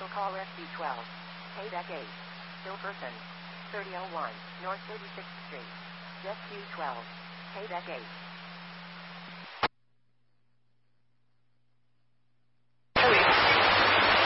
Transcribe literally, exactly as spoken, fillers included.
Commercial call S B twelve. Payback eight. Bill person. thirty oh one, North thirty-sixth Street. Jet Q twelve. Payback eight.